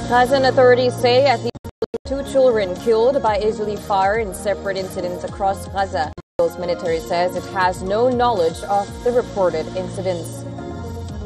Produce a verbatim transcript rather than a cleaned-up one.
Gazan authorities say at least two children killed by Israeli fire in separate incidents across Gaza. Israel's military says it has no knowledge of the reported incidents.